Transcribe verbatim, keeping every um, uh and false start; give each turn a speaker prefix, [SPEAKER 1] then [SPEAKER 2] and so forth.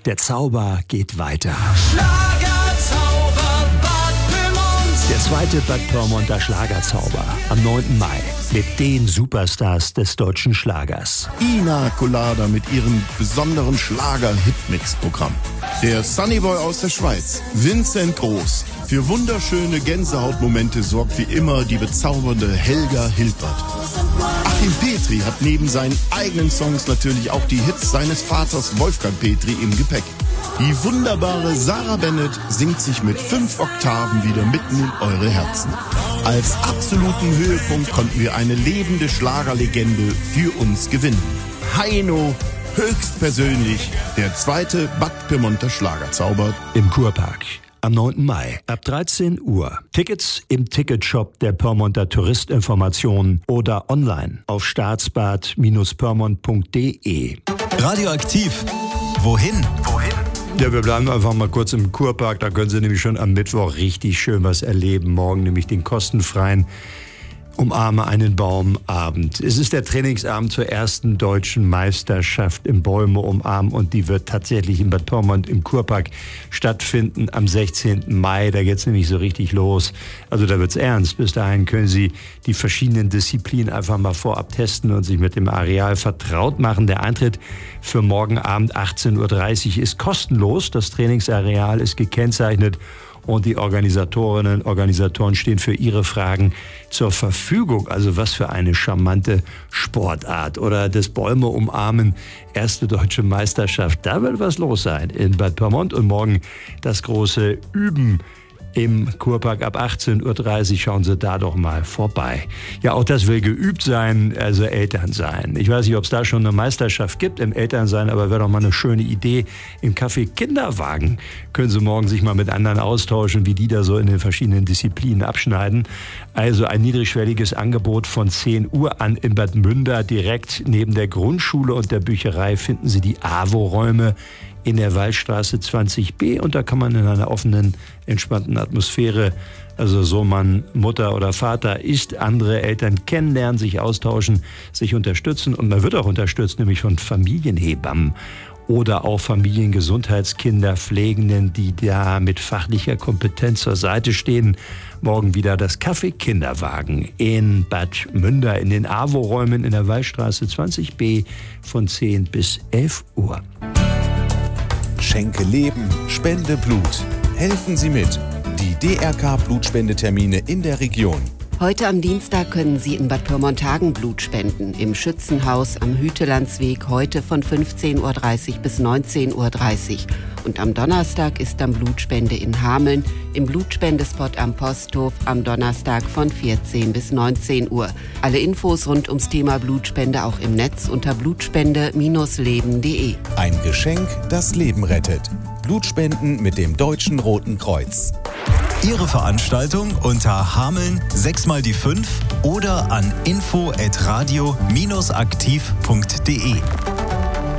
[SPEAKER 1] Der Zauber geht weiter.
[SPEAKER 2] Schlagerzauber Bad Pyrmont.
[SPEAKER 1] Der zweite Bad Pyrmonter Schlagerzauber am neunten Mai mit den Superstars des deutschen Schlagers.
[SPEAKER 3] Ina Colada mit ihrem besonderen Schlager-Hitmix-Programm. Der Sunnyboy aus der Schweiz, Vincent Groß. Für wunderschöne Gänsehautmomente sorgt wie immer die bezaubernde Helga Hilbert. Achim Petri hat neben seinen eigenen Songs natürlich auch die Hits seines Vaters Wolfgang Petri im Gepäck. Die wunderbare Sarah Bennett singt sich mit fünf Oktaven wieder mitten in eure Herzen. Als absoluten Höhepunkt konnten wir eine lebende Schlagerlegende für uns gewinnen. Heino, höchstpersönlich, der zweite Bad Pyrmonter Schlagerzauber.
[SPEAKER 1] Im Kurpark. Am neunten Mai ab dreizehn Uhr. Tickets im Ticketshop der Pyrmonter Touristinformation oder online auf staatsbad Bindestrich pyrmont punkt de.
[SPEAKER 4] Radioaktiv. Wohin? Wohin?
[SPEAKER 1] Ja, wir bleiben einfach mal kurz im Kurpark. Da können Sie nämlich schon am Mittwoch richtig schön was erleben. Morgen nämlich den kostenfreien Umarme einen Baumabend. Es ist der Trainingsabend zur ersten deutschen Meisterschaft im Bäume umarmen und die wird tatsächlich in Bad Pyrmont im Kurpark stattfinden am sechzehnten Mai. Da geht's nämlich so richtig los. Also da wird's ernst. Bis dahin können Sie die verschiedenen Disziplinen einfach mal vorab testen und sich mit dem Areal vertraut machen. Der Eintritt für morgen Abend achtzehn Uhr dreißig ist kostenlos. Das Trainingsareal ist gekennzeichnet. Und die Organisatorinnen und Organisatoren stehen für ihre Fragen zur Verfügung. Also was für eine charmante Sportart. Oder das Bäume umarmen, erste deutsche Meisterschaft. Da wird was los sein in Bad Pyrmont. Und morgen das große Üben im Kurpark ab achtzehn Uhr dreißig. Schauen Sie da doch mal vorbei. Ja, auch das will geübt sein, also Eltern sein. Ich weiß nicht, ob es da schon eine Meisterschaft gibt im Elternsein, aber wäre doch mal eine schöne Idee. Im Café Kinderwagen können Sie morgen sich mal mit anderen austauschen, wie die da so in den verschiedenen Disziplinen abschneiden. Also ein niedrigschwelliges Angebot von zehn Uhr an in Bad Münder. Direkt neben der Grundschule und der Bücherei finden Sie die A W O-Räume in der Waldstraße zwanzig b und da kann man in einer offenen, entspannten Atmosphäre, also so man Mutter oder Vater ist, andere Eltern kennenlernen, sich austauschen, sich unterstützen und man wird auch unterstützt, nämlich von Familienhebammen oder auch Familiengesundheitskinderpflegenden, die da mit fachlicher Kompetenz zur Seite stehen. Morgen wieder das Café Kinderwagen in Bad Münder in den A W O-Räumen in der Waldstraße zwanzig b von zehn bis elf Uhr.
[SPEAKER 4] Schenke Leben, spende Blut. Helfen Sie mit. Die D R K-Blutspendetermine in der Region.
[SPEAKER 5] Heute am Dienstag können Sie in Bad Pyrmont-Hagen Blut spenden. Im Schützenhaus am Hütelandsweg heute von fünfzehn Uhr dreißig bis neunzehn Uhr dreißig. Und am Donnerstag ist dann Blutspende in Hameln im Blutspendespot am Posthof am Donnerstag von vierzehn bis neunzehn Uhr. Alle Infos rund ums Thema Blutspende auch im Netz unter blutspende Bindestrich leben punkt de.
[SPEAKER 4] Ein Geschenk, das Leben rettet. Blutspenden mit dem Deutschen Roten Kreuz. Ihre Veranstaltung unter Hameln sechs mal die fünf oder an info at radio Bindestrich aktiv punkt de.